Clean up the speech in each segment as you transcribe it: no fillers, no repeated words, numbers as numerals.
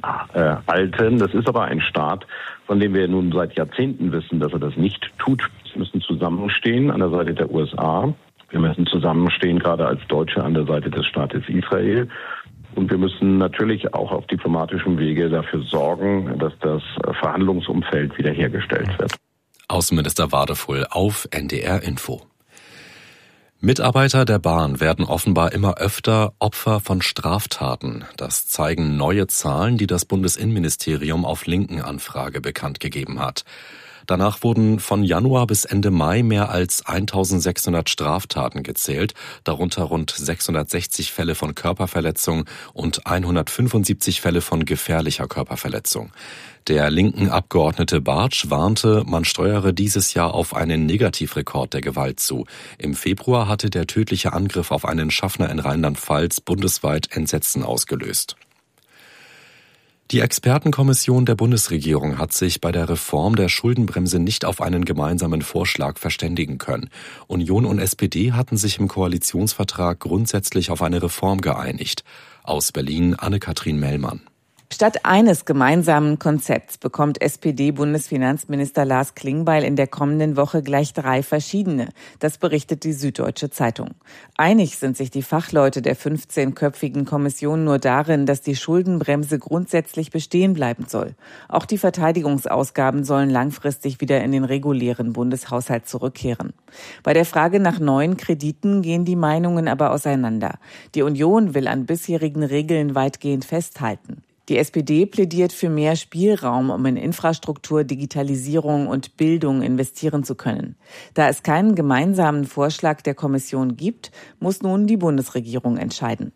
alten. Das ist aber ein Staat, von dem wir nun seit Jahrzehnten wissen, dass er das nicht tut. Wir müssen zusammenstehen an der Seite der USA. Wir müssen zusammenstehen, gerade als Deutsche, an der Seite des Staates Israel. Und wir müssen natürlich auch auf diplomatischem Wege dafür sorgen, dass das Verhandlungsumfeld wiederhergestellt wird. Außenminister Wadefull auf NDR Info. Mitarbeiter der Bahn werden offenbar immer öfter Opfer von Straftaten. Das zeigen neue Zahlen, die das Bundesinnenministerium auf linken Anfrage bekannt gegeben hat. Danach wurden von Januar bis Ende Mai mehr als 1600 Straftaten gezählt, darunter rund 660 Fälle von Körperverletzung und 175 Fälle von gefährlicher Körperverletzung. Der linken Abgeordnete Bartsch warnte, man steuere dieses Jahr auf einen Negativrekord der Gewalt zu. Im Februar hatte der tödliche Angriff auf einen Schaffner in Rheinland-Pfalz bundesweit Entsetzen ausgelöst. Die Expertenkommission der Bundesregierung hat sich bei der Reform der Schuldenbremse nicht auf einen gemeinsamen Vorschlag verständigen können. Union und SPD hatten sich im Koalitionsvertrag grundsätzlich auf eine Reform geeinigt. Aus Berlin Anne-Kathrin Mellmann. Statt eines gemeinsamen Konzepts bekommt SPD-Bundesfinanzminister Lars Klingbeil in der kommenden Woche gleich 3 verschiedene. Das berichtet die Süddeutsche Zeitung. Einig sind sich die Fachleute der 15-köpfigen Kommission nur darin, dass die Schuldenbremse grundsätzlich bestehen bleiben soll. Auch die Verteidigungsausgaben sollen langfristig wieder in den regulären Bundeshaushalt zurückkehren. Bei der Frage nach neuen Krediten gehen die Meinungen aber auseinander. Die Union will an bisherigen Regeln weitgehend festhalten. Die SPD plädiert für mehr Spielraum, um in Infrastruktur, Digitalisierung und Bildung investieren zu können. Da es keinen gemeinsamen Vorschlag der Kommission gibt, muss nun die Bundesregierung entscheiden.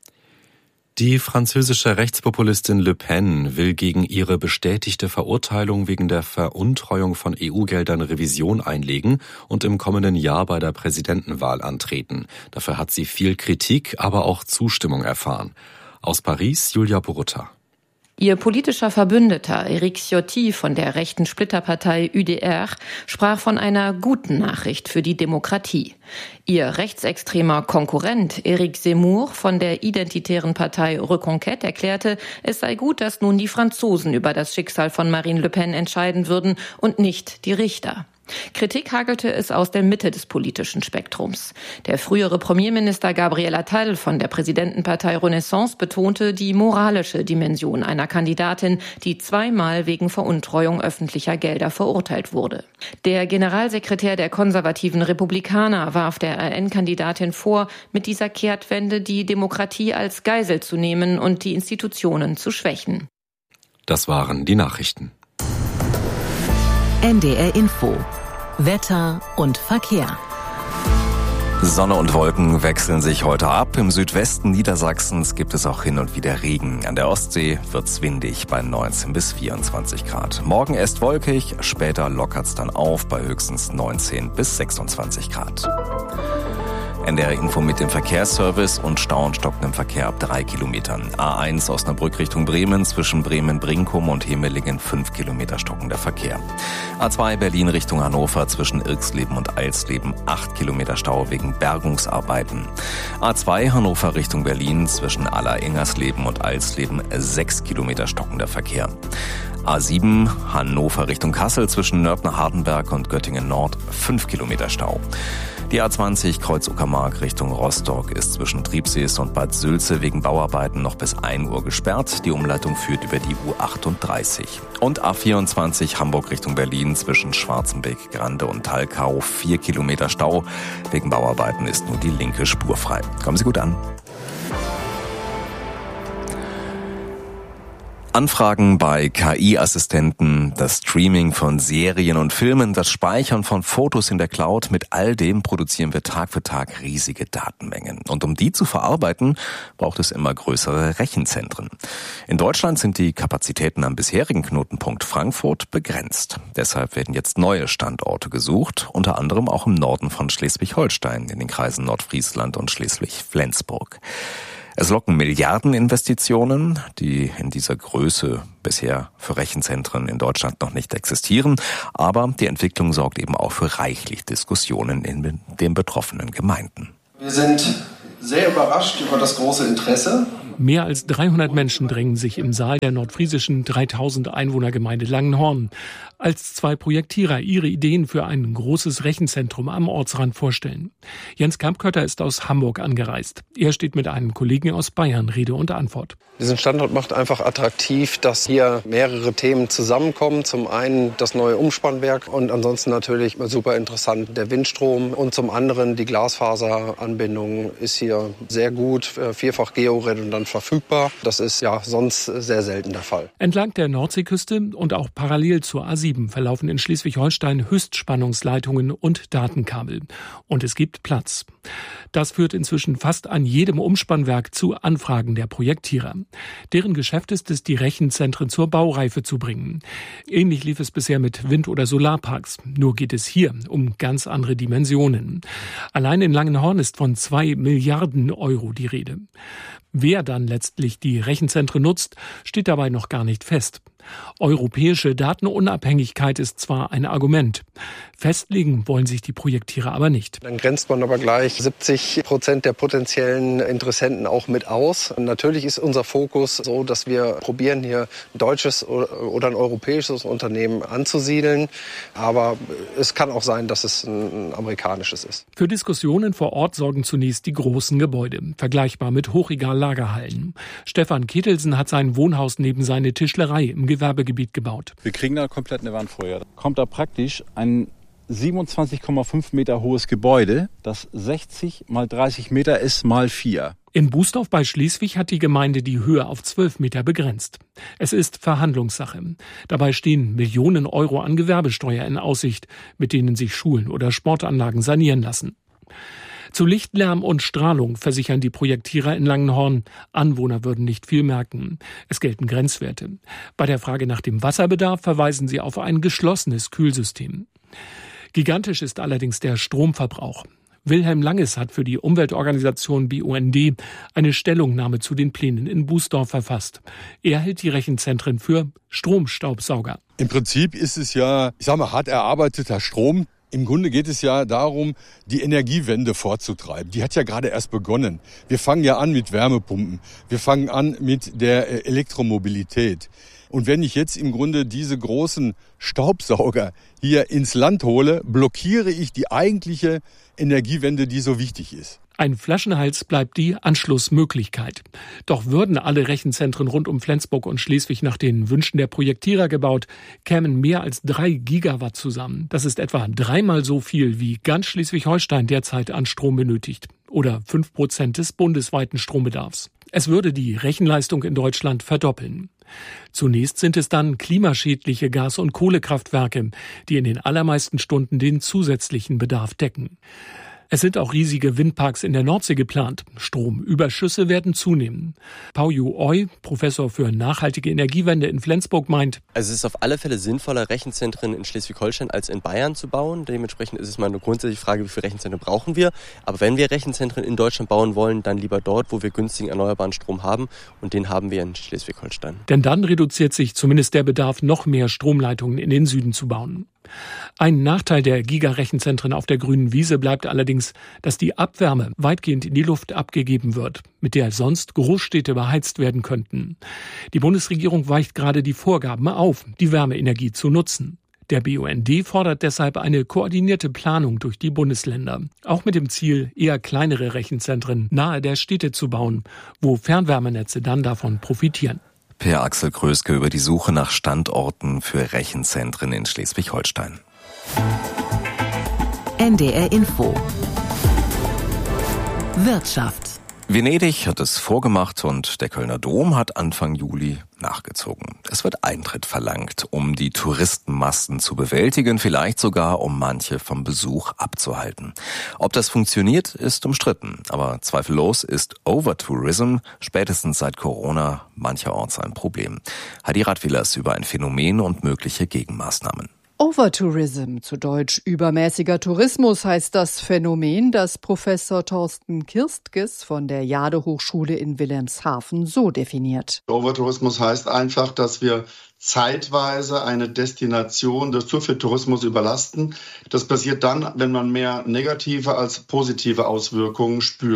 Die französische Rechtspopulistin Le Pen will gegen ihre bestätigte Verurteilung wegen der Veruntreuung von EU-Geldern Revision einlegen und im kommenden Jahr bei der Präsidentenwahl antreten. Dafür hat sie viel Kritik, aber auch Zustimmung erfahren. Aus Paris Julia Borutta. Ihr politischer Verbündeter Éric Ciotti von der rechten Splitterpartei UDR sprach von einer guten Nachricht für die Demokratie. Ihr rechtsextremer Konkurrent Éric Zemmour von der identitären Partei Reconquête erklärte, es sei gut, dass nun die Franzosen über das Schicksal von Marine Le Pen entscheiden würden und nicht die Richter. Kritik hagelte es aus der Mitte des politischen Spektrums. Der frühere Premierminister Gabriel Attal von der Präsidentenpartei Renaissance betonte die moralische Dimension einer Kandidatin, die 2-mal wegen Veruntreuung öffentlicher Gelder verurteilt wurde. Der Generalsekretär der konservativen Republikaner warf der RN-Kandidatin vor, mit dieser Kehrtwende die Demokratie als Geisel zu nehmen und die Institutionen zu schwächen. Das waren die Nachrichten. NDR Info. Wetter und Verkehr. Sonne und Wolken wechseln sich heute ab. Im Südwesten Niedersachsens gibt es auch hin und wieder Regen. An der Ostsee wird's windig bei 19 bis 24 Grad. Morgen erst wolkig, später lockert's dann auf bei höchstens 19 bis 26 Grad. NDR Info mit dem Verkehrsservice und Stau und stockendem Verkehr ab 3 Kilometern. A1 Osnabrück Richtung Bremen, zwischen Bremen-Brinkum und Hemelingen 5 Kilometer stockender Verkehr. A2 Berlin Richtung Hannover, zwischen Irxleben und Eilsleben 8 Kilometer Stau wegen Bergungsarbeiten. A2 Hannover Richtung Berlin, zwischen Aller-Ingersleben und Eilsleben 6 Kilometer stockender Verkehr. A7 Hannover Richtung Kassel, zwischen Nördner-Hardenberg und Göttingen Nord 5 Kilometer Stau. Die A20 Kreuz-Uckermark Richtung Rostock ist zwischen Triebsees und Bad Sülze wegen Bauarbeiten noch bis 1 Uhr gesperrt. Die Umleitung führt über die U38. Und A24 Hamburg Richtung Berlin zwischen Schwarzenbeck, Grande und Thalkau 4 Kilometer Stau. Wegen Bauarbeiten ist nur die linke Spur frei. Kommen Sie gut an. Anfragen bei KI-Assistenten, das Streaming von Serien und Filmen, das Speichern von Fotos in der Cloud, mit all dem produzieren wir Tag für Tag riesige Datenmengen. Und um die zu verarbeiten, braucht es immer größere Rechenzentren. In Deutschland sind die Kapazitäten am bisherigen Knotenpunkt Frankfurt begrenzt. Deshalb werden jetzt neue Standorte gesucht, unter anderem auch im Norden von Schleswig-Holstein, in den Kreisen Nordfriesland und Schleswig-Flensburg. Es locken Milliardeninvestitionen, die in dieser Größe bisher für Rechenzentren in Deutschland noch nicht existieren. Aber die Entwicklung sorgt eben auch für reichlich Diskussionen in den betroffenen Gemeinden. Wir sind sehr überrascht über das große Interesse. Mehr als 300 Menschen drängen sich im Saal der nordfriesischen 3000 Einwohnergemeinde Langenhorn, als zwei Projektierer ihre Ideen für ein großes Rechenzentrum am Ortsrand vorstellen. Jens Kampkötter ist aus Hamburg angereist. Er steht mit einem Kollegen aus Bayern Rede und Antwort. Diesen Standort macht einfach attraktiv, dass hier mehrere Themen zusammenkommen. Zum einen das neue Umspannwerk und ansonsten natürlich super interessant der Windstrom. Und zum anderen die Glasfaseranbindung ist hier sehr gut, vierfach georedundant verfügbar. Das ist ja sonst sehr selten der Fall. Entlang der Nordseeküste und auch parallel zur A7 verlaufen in Schleswig-Holstein Höchstspannungsleitungen und Datenkabel. Und es gibt Platz. Das führt inzwischen fast an jedem Umspannwerk zu Anfragen der Projektierer. Deren Geschäft ist es, die Rechenzentren zur Baureife zu bringen. Ähnlich lief es bisher mit Wind- oder Solarparks. Nur geht es hier um ganz andere Dimensionen. Allein in Langenhorn ist von 2 Milliarden Euro die Rede. Wer dann letztlich die Rechenzentren nutzt, steht dabei noch gar nicht fest. Europäische Datenunabhängigkeit ist zwar ein Argument. Festlegen wollen sich die Projektierer aber nicht. Dann grenzt man aber gleich 70% der potenziellen Interessenten auch mit aus. Und natürlich ist unser Fokus so, dass wir probieren, hier ein deutsches oder ein europäisches Unternehmen anzusiedeln. Aber es kann auch sein, dass es ein amerikanisches ist. Für Diskussionen vor Ort sorgen zunächst die großen Gebäude, vergleichbar mit Hochregal-Lagerhallen. Stefan Kettelsen hat sein Wohnhaus neben seine Tischlerei im Gewerbegebiet gebaut. Wir kriegen da komplett eine Wand vorher. Da kommt da praktisch ein 27,5 Meter hohes Gebäude, das 60 mal 30 Meter ist mal 4. In Bußdorf bei Schleswig hat die Gemeinde die Höhe auf 12 Meter begrenzt. Es ist Verhandlungssache. Dabei stehen Millionen Euro an Gewerbesteuer in Aussicht, mit denen sich Schulen oder Sportanlagen sanieren lassen. Zu Licht, Lärm und Strahlung versichern die Projektierer in Langenhorn, Anwohner würden nicht viel merken. Es gelten Grenzwerte. Bei der Frage nach dem Wasserbedarf verweisen sie auf ein geschlossenes Kühlsystem. Gigantisch ist allerdings der Stromverbrauch. Wilhelm Langes hat für die Umweltorganisation BUND eine Stellungnahme zu den Plänen in Bußdorf verfasst. Er hält die Rechenzentren für Stromstaubsauger. Im Prinzip ist es ja, hart erarbeiteter Strom. Im Grunde geht es ja darum, die Energiewende vorzutreiben. Die hat ja gerade erst begonnen. Wir fangen ja an mit Wärmepumpen. Wir fangen an mit der Elektromobilität. Und wenn ich jetzt im Grunde diese großen Staubsauger hier ins Land hole, blockiere ich die eigentliche Energiewende, die so wichtig ist. Ein Flaschenhals bleibt die Anschlussmöglichkeit. Doch würden alle Rechenzentren rund um Flensburg und Schleswig nach den Wünschen der Projektierer gebaut, kämen mehr als 3 Gigawatt zusammen. Das ist etwa 3-mal so viel, wie ganz Schleswig-Holstein derzeit an Strom benötigt. Oder 5% des bundesweiten Strombedarfs. Es würde die Rechenleistung in Deutschland verdoppeln. Zunächst sind es dann klimaschädliche Gas- und Kohlekraftwerke, die in den allermeisten Stunden den zusätzlichen Bedarf decken. Es sind auch riesige Windparks in der Nordsee geplant. Stromüberschüsse werden zunehmen. Pau Yu Oi, Professor für nachhaltige Energiewende in Flensburg, meint: Also es ist auf alle Fälle sinnvoller, Rechenzentren in Schleswig-Holstein als in Bayern zu bauen. Dementsprechend ist es mal eine grundsätzliche Frage, wie viele Rechenzentren brauchen wir. Aber wenn wir Rechenzentren in Deutschland bauen wollen, dann lieber dort, wo wir günstigen erneuerbaren Strom haben. Und den haben wir in Schleswig-Holstein. Denn dann reduziert sich zumindest der Bedarf, noch mehr Stromleitungen in den Süden zu bauen. Ein Nachteil der Gigarechenzentren auf der grünen Wiese bleibt allerdings, dass die Abwärme weitgehend in die Luft abgegeben wird, mit der sonst Großstädte beheizt werden könnten. Die Bundesregierung weicht gerade die Vorgaben auf, die Wärmeenergie zu nutzen. Der BUND fordert deshalb eine koordinierte Planung durch die Bundesländer, auch mit dem Ziel, eher kleinere Rechenzentren nahe der Städte zu bauen, wo Fernwärmenetze dann davon profitieren. Per Axel Kröske über die Suche nach Standorten für Rechenzentren in Schleswig-Holstein. NDR Info. Wirtschaft. Venedig hat es vorgemacht und der Kölner Dom hat Anfang Juli nachgezogen. Es wird Eintritt verlangt, um die Touristenmassen zu bewältigen, vielleicht sogar um manche vom Besuch abzuhalten. Ob das funktioniert, ist umstritten. Aber zweifellos ist Overtourism spätestens seit Corona mancherorts ein Problem. Heidi Radwillers über ein Phänomen und mögliche Gegenmaßnahmen. Overtourism, zu Deutsch übermäßiger Tourismus, heißt das Phänomen, das Professor Thorsten Kirstges von der Jade-Hochschule in Wilhelmshaven so definiert. Overtourismus heißt einfach, dass wir zeitweise eine Destination zu viel Tourismus überlasten. Das passiert dann, wenn man mehr negative als positive Auswirkungen spürt.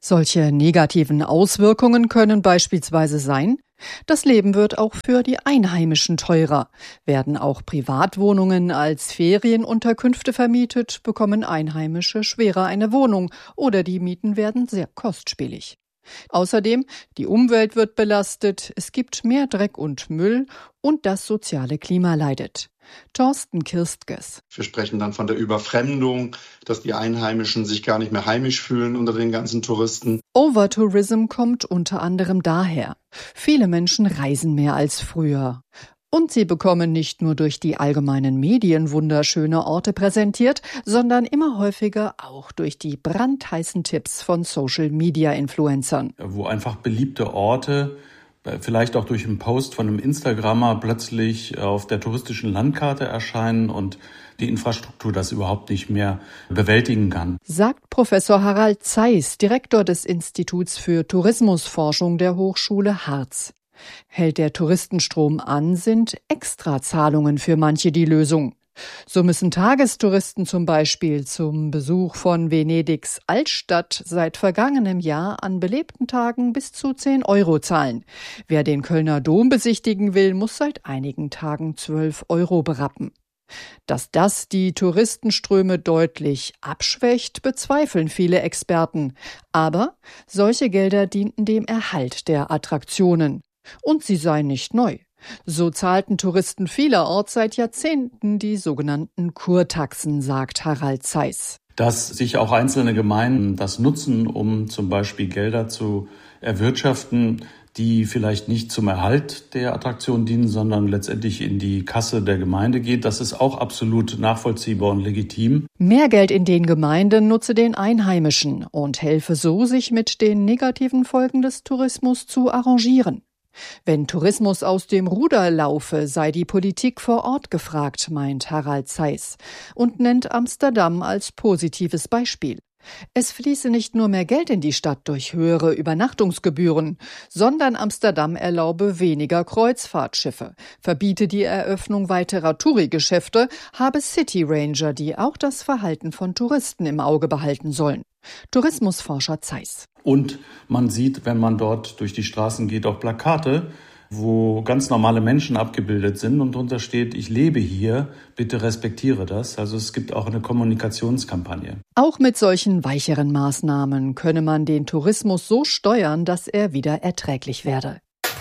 Solche negativen Auswirkungen können beispielsweise sein: Das Leben wird auch für die Einheimischen teurer. Werden auch Privatwohnungen als Ferienunterkünfte vermietet, bekommen Einheimische schwerer eine Wohnung oder die Mieten werden sehr kostspielig. Außerdem, die Umwelt wird belastet, es gibt mehr Dreck und Müll und das soziale Klima leidet. Thorsten Kirstges. Wir sprechen dann von der Überfremdung, dass die Einheimischen sich gar nicht mehr heimisch fühlen unter den ganzen Touristen. Overtourism kommt unter anderem daher. Viele Menschen reisen mehr als früher. Und sie bekommen nicht nur durch die allgemeinen Medien wunderschöne Orte präsentiert, sondern immer häufiger auch durch die brandheißen Tipps von Social-Media-Influencern. Wo einfach beliebte Orte, vielleicht auch durch einen Post von einem Instagrammer, plötzlich auf der touristischen Landkarte erscheinen und die Infrastruktur das überhaupt nicht mehr bewältigen kann. Sagt Professor Harald Zeiss, Direktor des Instituts für Tourismusforschung der Hochschule Harz. Hält der Touristenstrom an, sind Extrazahlungen für manche die Lösung. So müssen Tagestouristen zum Beispiel zum Besuch von Venedigs Altstadt seit vergangenem Jahr an belebten Tagen bis zu 10 € zahlen. Wer den Kölner Dom besichtigen will, muss seit einigen Tagen 12 € berappen. Dass das die Touristenströme deutlich abschwächt, bezweifeln viele Experten. Aber solche Gelder dienten dem Erhalt der Attraktionen. Und sie seien nicht neu. So zahlten Touristen vielerorts seit Jahrzehnten die sogenannten Kurtaxen, sagt Harald Zeiss. Dass sich auch einzelne Gemeinden das nutzen, um zum Beispiel Gelder zu erwirtschaften, die vielleicht nicht zum Erhalt der Attraktion dienen, sondern letztendlich in die Kasse der Gemeinde geht, das ist auch absolut nachvollziehbar und legitim. Mehr Geld in den Gemeinden nutze den Einheimischen und helfe so, sich mit den negativen Folgen des Tourismus zu arrangieren. Wenn Tourismus aus dem Ruder laufe, sei die Politik vor Ort gefragt, meint Harald Zeiss und nennt Amsterdam als positives Beispiel. Es fließe nicht nur mehr Geld in die Stadt durch höhere Übernachtungsgebühren, sondern Amsterdam erlaube weniger Kreuzfahrtschiffe, verbiete die Eröffnung weiterer Touri-Geschäfte, habe City Ranger, die auch das Verhalten von Touristen im Auge behalten sollen. Tourismusforscher Zeiss. Und man sieht, wenn man dort durch die Straßen geht, auch Plakate, wo ganz normale Menschen abgebildet sind und drunter steht: Ich lebe hier, bitte respektiere das. Also es gibt auch eine Kommunikationskampagne. Auch mit solchen weicheren Maßnahmen könne man den Tourismus so steuern, dass er wieder erträglich werde.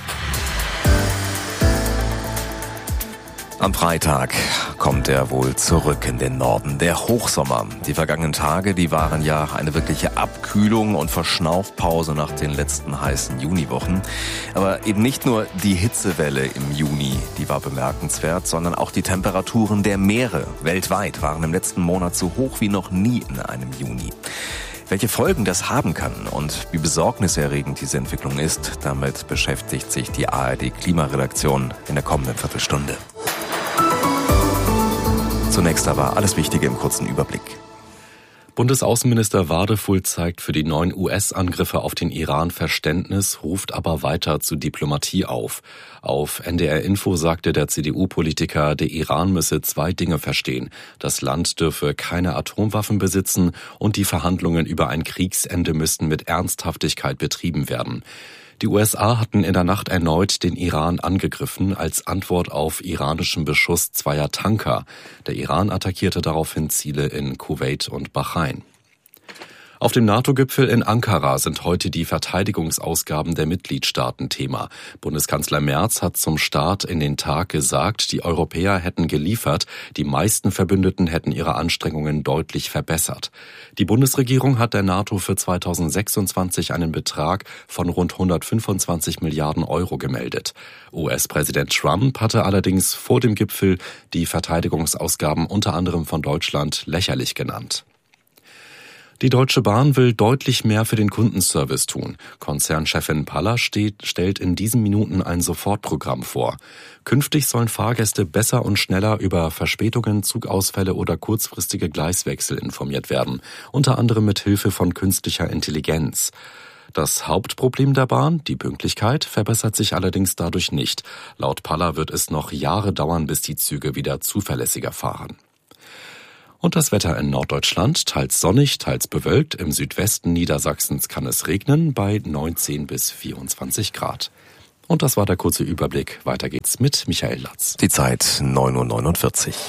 Am Freitag kommt er wohl zurück in den Norden. Der Hochsommer. Die vergangenen Tage, die waren ja eine wirkliche Abkühlung und Verschnaufpause nach den letzten heißen Juniwochen. Aber eben nicht nur die Hitzewelle im Juni, die war bemerkenswert, sondern auch die Temperaturen der Meere weltweit waren im letzten Monat so hoch wie noch nie in einem Juni. Welche Folgen das haben kann und wie besorgniserregend diese Entwicklung ist, damit beschäftigt sich die ARD-Klimaredaktion in der kommenden Viertelstunde. Zunächst aber alles Wichtige im kurzen Überblick. Bundesaußenminister Wadefuhl zeigt für die neuen US-Angriffe auf den Iran Verständnis, ruft aber weiter zu Diplomatie auf. Auf NDR Info sagte der CDU-Politiker, der Iran müsse 2 Dinge verstehen. Das Land dürfe keine Atomwaffen besitzen und die Verhandlungen über ein Kriegsende müssten mit Ernsthaftigkeit betrieben werden. Die USA hatten in der Nacht erneut den Iran angegriffen als Antwort auf iranischen Beschuss 2 Tanker. Der Iran attackierte daraufhin Ziele in Kuwait und Bahrain. Auf dem NATO-Gipfel in Ankara sind heute die Verteidigungsausgaben der Mitgliedstaaten Thema. Bundeskanzler Merz hat zum Start in den Tag gesagt, die Europäer hätten geliefert, die meisten Verbündeten hätten ihre Anstrengungen deutlich verbessert. Die Bundesregierung hat der NATO für 2026 einen Betrag von rund 125 Milliarden Euro gemeldet. US-Präsident Trump hatte allerdings vor dem Gipfel die Verteidigungsausgaben unter anderem von Deutschland lächerlich genannt. Die Deutsche Bahn will deutlich mehr für den Kundenservice tun. Konzernchefin Paller stellt in diesen Minuten ein Sofortprogramm vor. Künftig sollen Fahrgäste besser und schneller über Verspätungen, Zugausfälle oder kurzfristige Gleiswechsel informiert werden, unter anderem mit Hilfe von künstlicher Intelligenz. Das Hauptproblem der Bahn, die Pünktlichkeit, verbessert sich allerdings dadurch nicht. Laut Paller wird es noch Jahre dauern, bis die Züge wieder zuverlässiger fahren. Und das Wetter in Norddeutschland, teils sonnig, teils bewölkt. Im Südwesten Niedersachsens kann es regnen bei 19 bis 24 Grad. Und das war der kurze Überblick. Weiter geht's mit Michael Latz. Die Zeit 9:49 Uhr.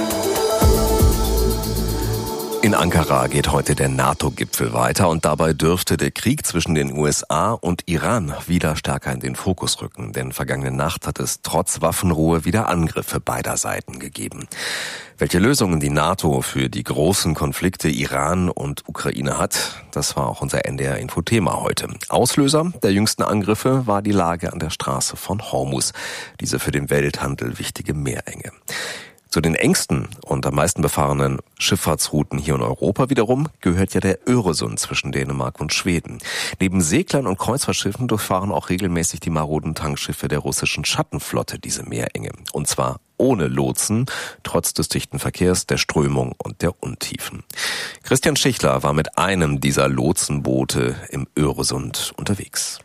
In Ankara geht heute der NATO-Gipfel weiter und dabei dürfte der Krieg zwischen den USA und Iran wieder stärker in den Fokus rücken. Denn vergangene Nacht hat es trotz Waffenruhe wieder Angriffe beider Seiten gegeben. Welche Lösungen die NATO für die großen Konflikte Iran und Ukraine hat, das war auch unser NDR-Info-Thema heute. Auslöser der jüngsten Angriffe war die Lage an der Straße von Hormuz, diese für den Welthandel wichtige Meerenge. Zu den engsten und am meisten befahrenen Schifffahrtsrouten hier in Europa wiederum gehört ja der Öresund zwischen Dänemark und Schweden. Neben Seglern und Kreuzfahrtschiffen durchfahren auch regelmäßig die maroden Tankschiffe der russischen Schattenflotte diese Meerenge. Und zwar ohne Lotsen, trotz des dichten Verkehrs, der Strömung und der Untiefen. Christian Schichler war mit einem dieser Lotsenboote im Öresund unterwegs.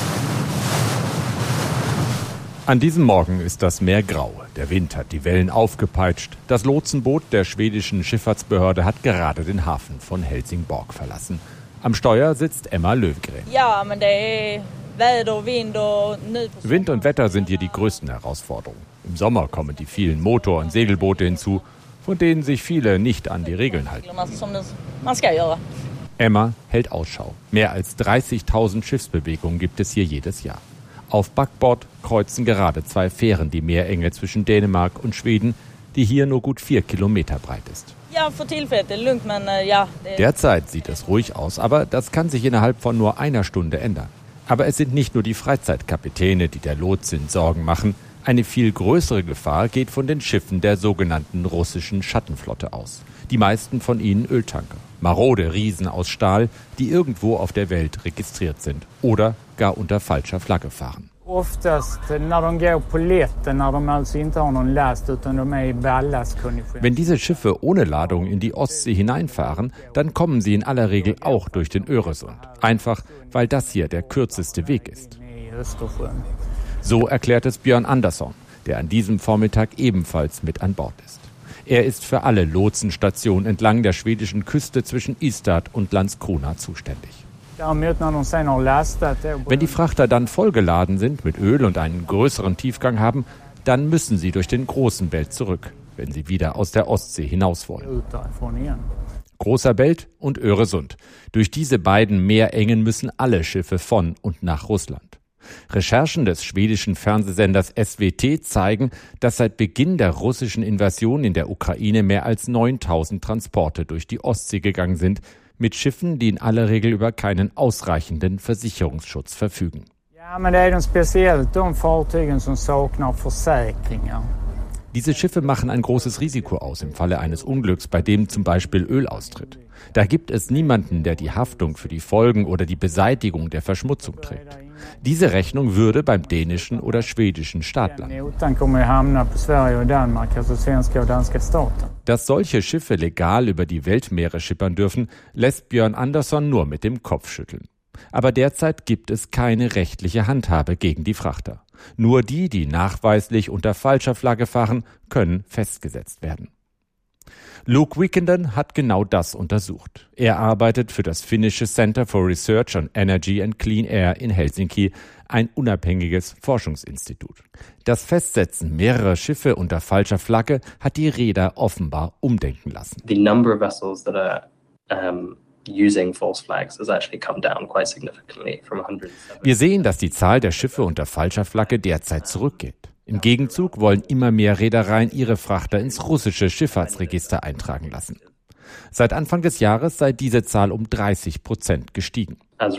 An diesem Morgen ist das Meer grau. Der Wind hat die Wellen aufgepeitscht. Das Lotsenboot der schwedischen Schifffahrtsbehörde hat gerade den Hafen von Helsingborg verlassen. Am Steuer sitzt Emma Löfgren. Wind und Wetter sind hier die größten Herausforderungen. Im Sommer kommen die vielen Motor- und Segelboote hinzu, von denen sich viele nicht an die Regeln halten. Emma hält Ausschau. Mehr als 30.000 Schiffsbewegungen gibt es hier jedes Jahr. Auf Backbord kreuzen gerade 2 Fähren die Meerenge zwischen Dänemark und Schweden, die hier nur gut 4 Kilometer breit ist. Derzeit sieht es ruhig aus, aber das kann sich innerhalb von nur einer Stunde ändern. Aber es sind nicht nur die Freizeitkapitäne, die der Lotsin Sorgen machen. Eine viel größere Gefahr geht von den Schiffen der sogenannten russischen Schattenflotte aus. Die meisten von ihnen Öltanker. Marode Riesen aus Stahl, die irgendwo auf der Welt registriert sind oder gar unter falscher Flagge fahren. Wenn diese Schiffe ohne Ladung in die Ostsee hineinfahren, dann kommen sie in aller Regel auch durch den Öresund. Einfach, weil das hier der kürzeste Weg ist. So erklärt es Björn Andersson, der an diesem Vormittag ebenfalls mit an Bord ist. Er ist für alle Lotsenstationen entlang der schwedischen Küste zwischen Ystad und Landskrona zuständig. Wenn die Frachter dann vollgeladen sind mit Öl und einen größeren Tiefgang haben, dann müssen sie durch den großen Belt zurück, wenn sie wieder aus der Ostsee hinaus wollen. Großer Belt und Öresund. Durch diese beiden Meerengen müssen alle Schiffe von und nach Russland. Recherchen des schwedischen Fernsehsenders SWT zeigen, dass seit Beginn der russischen Invasion in der Ukraine mehr als 9.000 Transporte durch die Ostsee gegangen sind, mit Schiffen, die in aller Regel über keinen ausreichenden Versicherungsschutz verfügen. Diese Schiffe machen ein großes Risiko aus im Falle eines Unglücks, bei dem zum Beispiel Öl austritt. Da gibt es niemanden, der die Haftung für die Folgen oder die Beseitigung der Verschmutzung trägt. Diese Rechnung würde beim dänischen oder schwedischen Staat landen. Dass solche Schiffe legal über die Weltmeere schippern dürfen, lässt Björn Andersson nur mit dem Kopf schütteln. Aber derzeit gibt es keine rechtliche Handhabe gegen die Frachter. Nur die, die nachweislich unter falscher Flagge fahren, können festgesetzt werden. Luke Wickenden hat genau das untersucht. Er arbeitet für das finnische Center for Research on Energy and Clean Air in Helsinki, ein unabhängiges Forschungsinstitut. Das Festsetzen mehrerer Schiffe unter falscher Flagge hat die Reeder offenbar umdenken lassen. The number of vessels that are using false flags has actually come down quite significantly from 107. Wir sehen, dass die Zahl der Schiffe unter falscher Flagge derzeit zurückgeht. Im Gegenzug wollen immer mehr Reedereien ihre Frachter ins russische Schifffahrtsregister eintragen lassen. Seit Anfang des Jahres sei diese Zahl um 30% gestiegen.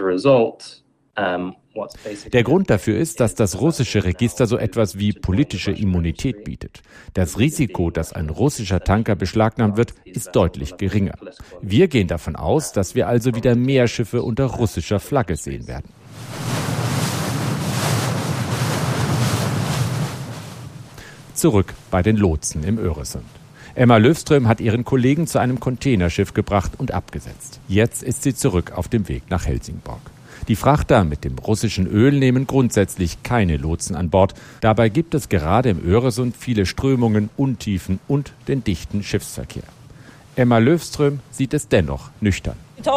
Der Grund dafür ist, dass das russische Register so etwas wie politische Immunität bietet. Das Risiko, dass ein russischer Tanker beschlagnahmt wird, ist deutlich geringer. Wir gehen davon aus, dass wir also wieder mehr Schiffe unter russischer Flagge sehen werden. Zurück bei den Lotsen im Öresund. Emma Löfström hat ihren Kollegen zu einem Containerschiff gebracht und abgesetzt. Jetzt ist sie zurück auf dem Weg nach Helsingborg. Die Frachter mit dem russischen Öl nehmen grundsätzlich keine Lotsen an Bord. Dabei gibt es gerade im Öresund viele Strömungen, Untiefen und den dichten Schiffsverkehr. Emma Löfström sieht es dennoch nüchtern.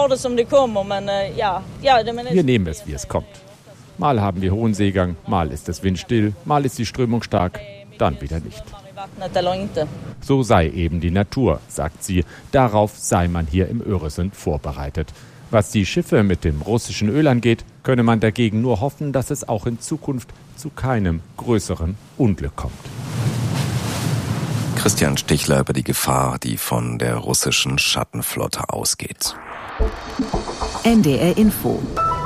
Wir nehmen es, wie es kommt. Mal haben wir hohen Seegang, mal ist es windstill, mal ist die Strömung stark, dann wieder nicht. So sei eben die Natur, sagt sie. Darauf sei man hier im Öresund vorbereitet. Was die Schiffe mit dem russischen Öl angeht, könne man dagegen nur hoffen, dass es auch in Zukunft zu keinem größeren Unglück kommt. Christian Stichler über die Gefahr, die von der russischen Schattenflotte ausgeht. NDR Info.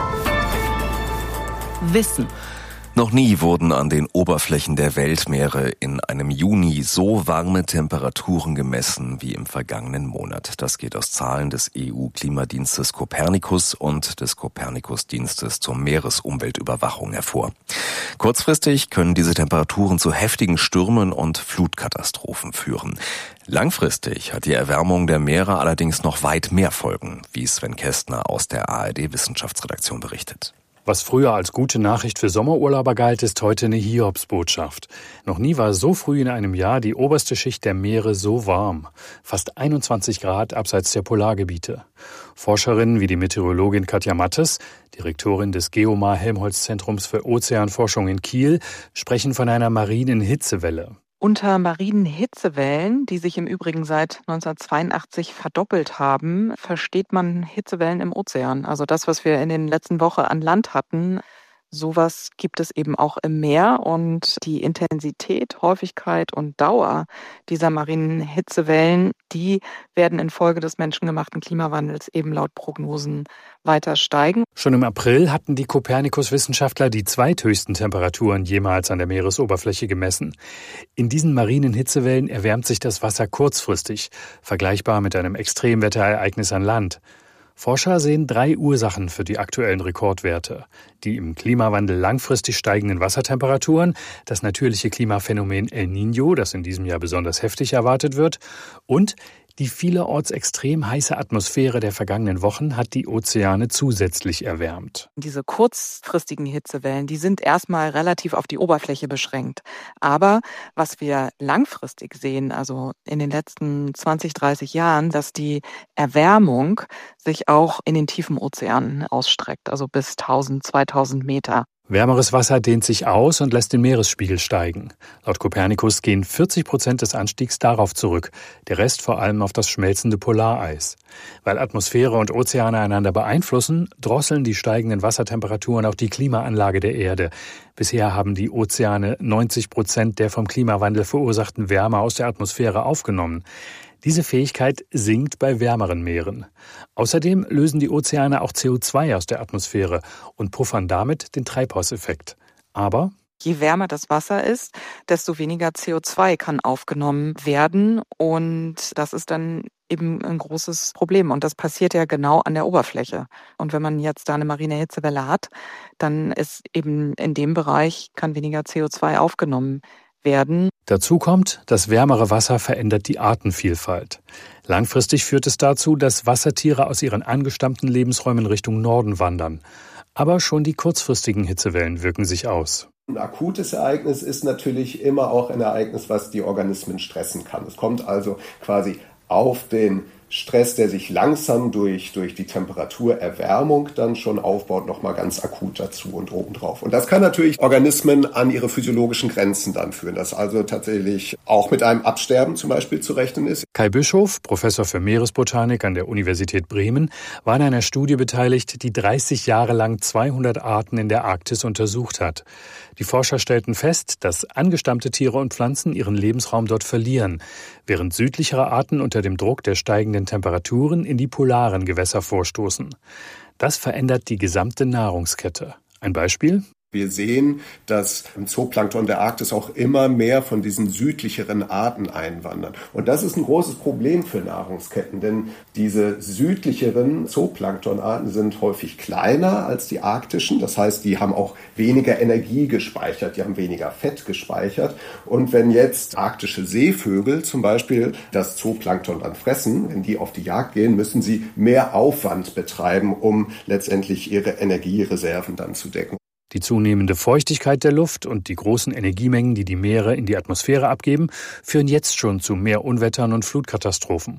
Wissen. Noch nie wurden an den Oberflächen der Weltmeere in einem Juni so warme Temperaturen gemessen wie im vergangenen Monat. Das geht aus Zahlen des EU-Klimadienstes Copernicus und des Copernicus-Dienstes zur Meeresumweltüberwachung hervor. Kurzfristig können diese Temperaturen zu heftigen Stürmen und Flutkatastrophen führen. Langfristig hat die Erwärmung der Meere allerdings noch weit mehr Folgen, wie Sven Kästner aus der ARD-Wissenschaftsredaktion berichtet. Was früher als gute Nachricht für Sommerurlauber galt, ist heute eine Hiobsbotschaft. Noch nie war so früh in einem Jahr die oberste Schicht der Meere so warm. Fast 21 Grad abseits der Polargebiete. Forscherinnen wie die Meteorologin Katja Mattes, Direktorin des Geomar-Helmholtz-Zentrums für Ozeanforschung in Kiel, sprechen von einer marinen Hitzewelle. Unter marinen Hitzewellen, die sich im Übrigen seit 1982 verdoppelt haben, versteht man Hitzewellen im Ozean. Also das, was wir in den letzten Wochen an Land hatten, sowas gibt es eben auch im Meer. Und die Intensität, Häufigkeit und Dauer dieser marinen Hitzewellen, die werden infolge des menschengemachten Klimawandels eben laut Prognosen weiter steigen. Schon im April hatten die Copernicus-Wissenschaftler die zweithöchsten Temperaturen jemals an der Meeresoberfläche gemessen. In diesen marinen Hitzewellen erwärmt sich das Wasser kurzfristig, vergleichbar mit einem Extremwetterereignis an Land. Forscher sehen 3 Ursachen für die aktuellen Rekordwerte. Die im Klimawandel langfristig steigenden Wassertemperaturen, das natürliche Klimaphänomen El Niño, das in diesem Jahr besonders heftig erwartet wird, und die vielerorts extrem heiße Atmosphäre der vergangenen Wochen hat die Ozeane zusätzlich erwärmt. Diese kurzfristigen Hitzewellen, die sind erstmal relativ auf die Oberfläche beschränkt. Aber was wir langfristig sehen, also in den letzten 20, 30 Jahren, dass die Erwärmung sich auch in den tiefen Ozeanen ausstreckt, also bis 1000, 2000 Meter. Wärmeres Wasser dehnt sich aus und lässt den Meeresspiegel steigen. Laut Copernicus gehen 40% des Anstiegs darauf zurück, der Rest vor allem auf das schmelzende Polareis. Weil Atmosphäre und Ozeane einander beeinflussen, drosseln die steigenden Wassertemperaturen auch die Klimaanlage der Erde. Bisher haben die Ozeane 90% der vom Klimawandel verursachten Wärme aus der Atmosphäre aufgenommen. Diese Fähigkeit sinkt bei wärmeren Meeren. Außerdem lösen die Ozeane auch CO2 aus der Atmosphäre und puffern damit den Treibhauseffekt. Aber je wärmer das Wasser ist, desto weniger CO2 kann aufgenommen werden. Und das ist dann eben ein großes Problem. Und das passiert ja genau an der Oberfläche. Und wenn man jetzt da eine marine Hitzewelle hat, dann ist eben in dem Bereich, kann weniger CO2 aufgenommen werden. Dazu kommt, das wärmere Wasser verändert die Artenvielfalt. Langfristig führt es dazu, dass Wassertiere aus ihren angestammten Lebensräumen Richtung Norden wandern. Aber schon die kurzfristigen Hitzewellen wirken sich aus. Ein akutes Ereignis ist natürlich immer auch ein Ereignis, was die Organismen stressen kann. Es kommt also quasi auf den Stress, der sich langsam durch die Temperaturerwärmung dann schon aufbaut, nochmal ganz akut dazu und obendrauf. Und das kann natürlich Organismen an ihre physiologischen Grenzen dann führen, dass also tatsächlich auch mit einem Absterben zum Beispiel zu rechnen ist. Kai Bischof, Professor für Meeresbotanik an der Universität Bremen, war an einer Studie beteiligt, die 30 Jahre lang 200 Arten in der Arktis untersucht hat. Die Forscher stellten fest, dass angestammte Tiere und Pflanzen ihren Lebensraum dort verlieren, während südlichere Arten unter dem Druck der steigenden Temperaturen in die polaren Gewässer vorstoßen. Das verändert die gesamte Nahrungskette. Ein Beispiel? Wir sehen, dass im Zooplankton der Arktis auch immer mehr von diesen südlicheren Arten einwandern. Und das ist ein großes Problem für Nahrungsketten, denn diese südlicheren Zooplanktonarten sind häufig kleiner als die arktischen. Das heißt, die haben auch weniger Energie gespeichert, die haben weniger Fett gespeichert. Und wenn jetzt arktische Seevögel zum Beispiel das Zooplankton dann fressen, wenn die auf die Jagd gehen, müssen sie mehr Aufwand betreiben, um letztendlich ihre Energiereserven dann zu decken. Die zunehmende Feuchtigkeit der Luft und die großen Energiemengen, die die Meere in die Atmosphäre abgeben, führen jetzt schon zu mehr Unwettern und Flutkatastrophen.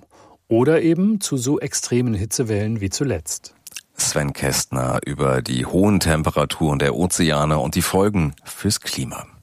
Oder eben zu so extremen Hitzewellen wie zuletzt. Sven Kästner über die hohen Temperaturen der Ozeane und die Folgen fürs Klima.